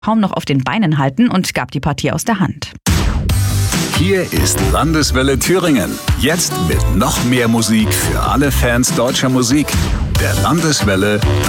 kaum noch auf den Beinen halten und gab die Partie aus der Hand. Hier ist Landeswelle Thüringen. Jetzt mit noch mehr Musik für alle Fans deutscher Musik. Der Landeswelle